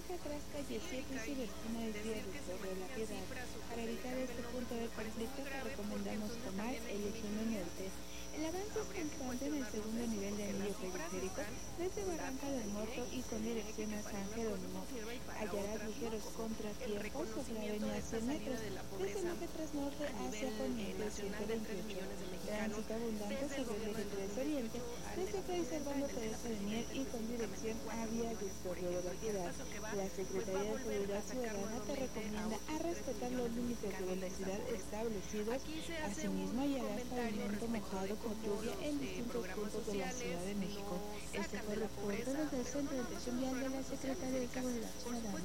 deja atrás calle 7 y Esquina de Díaz de Torre de la Piedad. Para evitar este punto de conflicto te recomendamos tomar el eje norte. El avance es constante en el segundo nivel de anillo periférico desde Barranca del Muerto y con dirección a San Jerónimo. Hallarás ligeros contratiempos sobre la avenida 100 metros desde el eje 3 norte hacia Poniente 128. Tránsito abundante sobre el eje 3 oriente desde Fray Servando Teresa de Mier y con dirección a Vías del Torre de la Piedad. La Secretaría de Seguridad Ciudadana te recomienda a respetar los límites de velocidad establecidos. Asimismo, hallarás pavimento mojado por lluvia en distintos puntos de la Ciudad de México. Este fue el reporte desde el Centro de Atención Vial de la Secretaría de Seguridad Ciudadana.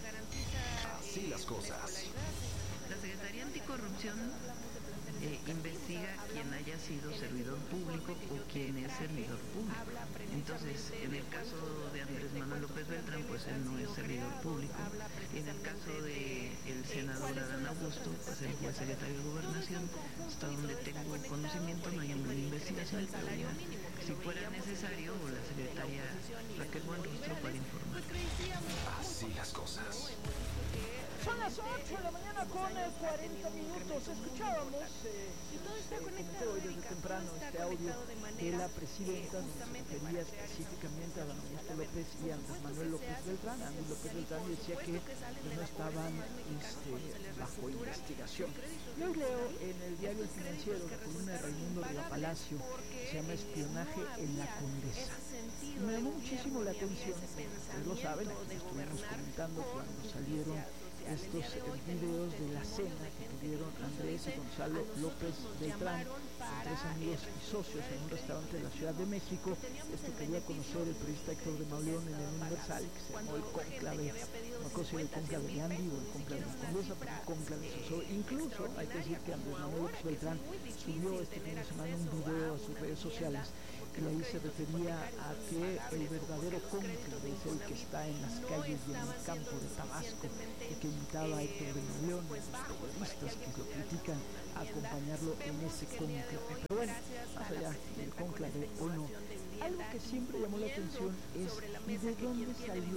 Así las cosas. La Secretaría Anticorrupción investiga quien haya sido servidor público o quien es servidor público. Entonces, en el caso de Andrés Manuel López Beltrán, pues él no es servidor público. Y en el caso del senador Adán Augusto, pues él fue secretario de Gobernación. Hasta donde tengo conocimiento no hay una investigación, pero ya, si fuera necesario, la secretaria Raquel Buenrostro para informar. Así las cosas. Son las 8 de la mañana con 40 minutos. Escuchábamos comenté hoy desde temprano este audio de la presidenta, donde se refería específicamente a Adán Augusto López y a Andrés Manuel López Beltrán. Andrés López Beltrán decía que no estaban bajo investigación. Y hoy leo en el diario El Financiero la columna de Raimundo Riva Palacio, que se llama Espionaje en la Condesa. Y me llamó muchísimo la atención, ustedes lo saben, aquí estuvimos comentando cuando salieron estos videos de la cena que tuvieron Andrés y Gonzalo López Beltrán, tres amigos y socios en un restaurante de la Ciudad de México. Esto quería conocer el periodista Héctor de Mauleón en el Universal, que se llamó el cónclave, no consigo el cónclave de Andy o el cónclave de Condesa, pero el cónclave se. Incluso hay que decir que Andrés Manuel López Beltrán subió este fin de semana un video a sus redes sociales que ahí se refería a que el verdadero cónclave es el que está en las calles y en el campo de Tabasco, y que invitaba a Héctor de Mauleón y a los periodistas que lo critican a acompañarlo en ese cónclave. Pero bueno, más allá del cónclave o no, algo que siempre llamó la atención es de dónde salió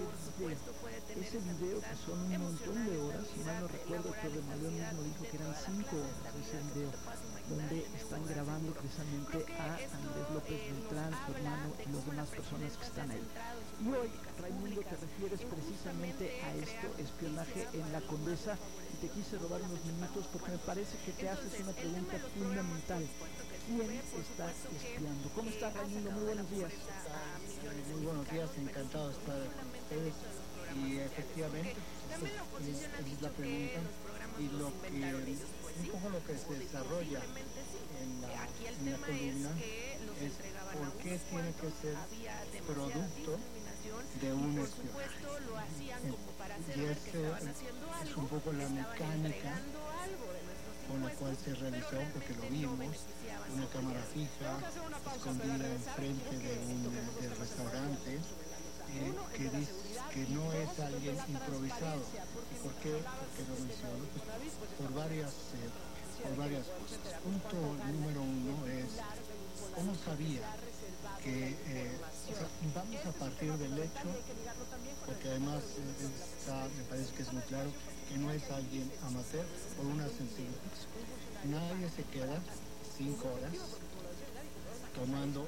ese video que son un montón de horas. Si mal no recuerdo, Héctor de Mauleón mismo dijo que eran 5 horas de ese video, donde están grabando precisamente a Andrés López Beltrán, su hermano y las demás personas que están ahí. Y hoy, Raimundo, te refieres precisamente a esto, espionaje en la Condesa, y te quise robar unos minutos porque me parece que te haces una pregunta fundamental. ¿Quién está espiando? ¿Cómo estás, Raimundo? Muy buenos días. Muy buenos días, encantado de estar con ustedes. Y efectivamente, esa es la pregunta y un poco lo que se desarrolla en la columna es por qué tiene que ser producto de un espionaje. Y es un poco la mecánica con la cual se realizó, porque lo vimos, una cámara fija escondida enfrente del restaurante, que dice que no es alguien improvisado. ¿Y por qué? Porque lo menciono por varias cosas. Punto número 1 es cómo sabía que vamos a partir del hecho, porque además me parece que es muy claro que no es alguien amateur, por una sencilla razón. Nadie se queda 5 horas tomando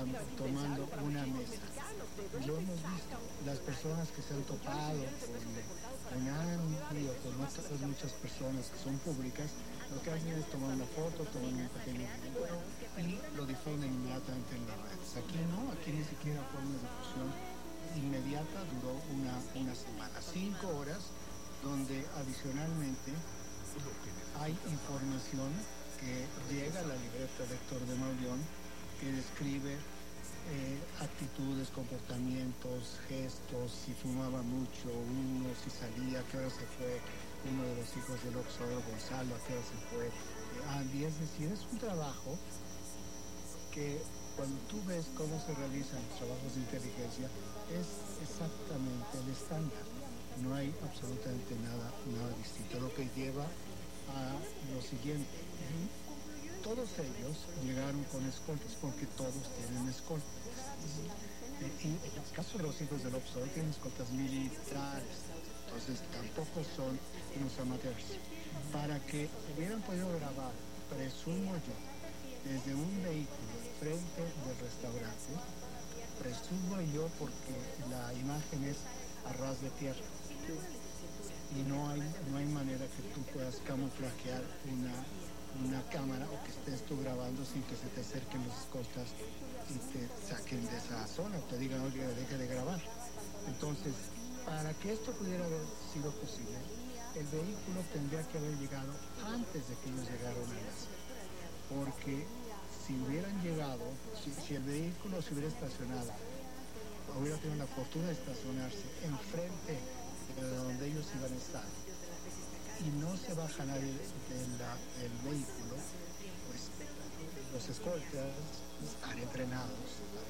una mesa. Lo hemos visto, las personas que se han topado con Andy o con otras muchas personas que son públicas, lo que hacen es tomar una foto, tomar un pequeño video y lo difunden inmediatamente en las redes. Aquí no, aquí ni siquiera fue una difusión inmediata, duró una semana, 5 horas, donde adicionalmente hay información que llega a la libreta de Héctor de Mauleón, que describe actitudes, comportamientos, gestos, si fumaba mucho uno, si salía, a qué hora se fue uno de los hijos del boxeador Gonzalo, a qué hora se fue Andy. Es decir, es un trabajo que cuando tú ves cómo se realizan los trabajos de inteligencia es exactamente el estándar. No hay absolutamente nada distinto, lo que lleva a lo siguiente. Todos ellos llegaron con escoltas, porque todos tienen escoltas. En el caso de los hijos del Opsol tienen escoltas militares, entonces tampoco son unos amateurs. Para que hubieran podido grabar, presumo yo, desde un vehículo frente del restaurante, presumo yo porque la imagen es a ras de tierra y no hay manera que tú puedas camuflajear una cámara o que estés tú grabando sin que se te acerquen los escoltas y te saquen de esa zona, te digan, oye, deje de grabar. Entonces, para que esto pudiera haber sido posible, el vehículo tendría que haber llegado antes de que ellos llegaron a la zona, porque si hubieran llegado, si el vehículo se hubiera estacionado, hubiera tenido la fortuna de estacionarse enfrente de donde ellos iban a estar, y no se baja nadie del vehículo, pues los escoltas están entrenados